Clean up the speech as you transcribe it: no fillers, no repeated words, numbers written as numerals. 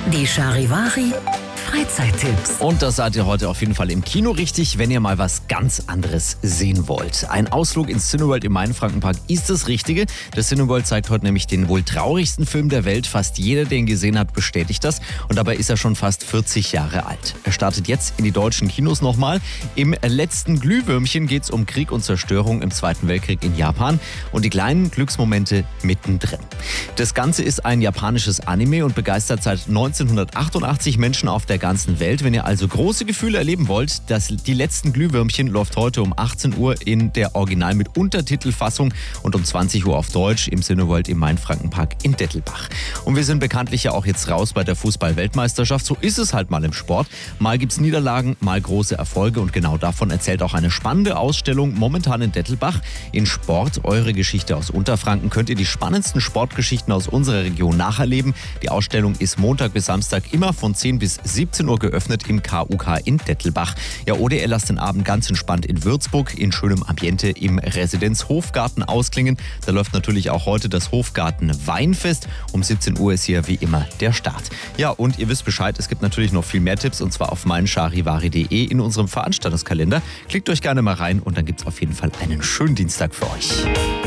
Die Charivari Freizeittipps. Und das seid ihr heute auf jeden Fall im Kino richtig, wenn ihr mal was ganz anderes sehen wollt. Ein Ausflug ins Cineworld im Mainfrankenpark ist das Richtige. Das Cineworld zeigt heute nämlich den wohl traurigsten Film der Welt. Fast jeder, der ihn gesehen hat, bestätigt das. Und dabei ist er schon fast 40 Jahre alt. Er startet jetzt in die deutschen Kinos nochmal. Im letzten Glühwürmchen geht es um Krieg und Zerstörung im Zweiten Weltkrieg in Japan und die kleinen Glücksmomente mittendrin. Das Ganze ist ein japanisches Anime und begeistert seit 1988 Menschen auf der ganzen Welt. Wenn ihr also große Gefühle erleben wollt, die letzten Glühwürmchen läuft heute um 18 Uhr in der Original mit Untertitelfassung und um 20 Uhr auf Deutsch im Cineworld im Mainfrankenpark in Dettelbach. Und wir sind bekanntlich ja auch jetzt raus bei der Fußball-Weltmeisterschaft. So ist es halt mal im Sport. Mal gibt's Niederlagen, mal große Erfolge und genau davon erzählt auch eine spannende Ausstellung momentan in Dettelbach. In Sport, eure Geschichte aus Unterfranken, könnt ihr die spannendsten Sportgeschichten aus unserer Region nacherleben. Die Ausstellung ist Montag bis Samstag immer von 10 bis 17 Uhr geöffnet im KUK in Dettelbach. Ja, oder ihr lasst den Abend ganz entspannt in Würzburg in schönem Ambiente im Residenz-Hofgarten ausklingen. Da läuft natürlich auch heute das Hofgarten Weinfest. Um 17 Uhr ist hier wie immer der Start. Ja, und ihr wisst Bescheid, es gibt natürlich noch viel mehr Tipps und zwar auf meincharivari.de in unserem Veranstaltungskalender. Klickt euch gerne mal rein und dann gibt es auf jeden Fall einen schönen Dienstag für euch.